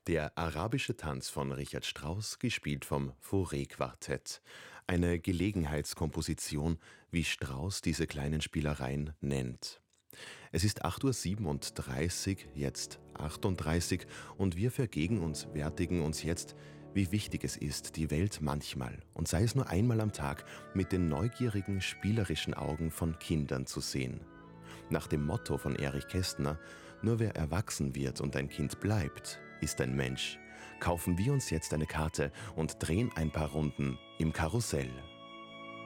Der arabische Tanz von Richard Strauss, gespielt vom Fauré-Quartett. Eine Gelegenheitskomposition, wie Strauss diese kleinen Spielereien nennt. Es ist 8:37 Uhr, jetzt 38, und wir vergegenwärtigen uns jetzt, wie wichtig es ist, die Welt manchmal, und sei es nur einmal am Tag, mit den neugierigen, spielerischen Augen von Kindern zu sehen. Nach dem Motto von Erich Kästner: Nur wer erwachsen wird und ein Kind bleibt, ist ein Mensch, kaufen wir uns jetzt eine Karte und drehen ein paar Runden im Karussell.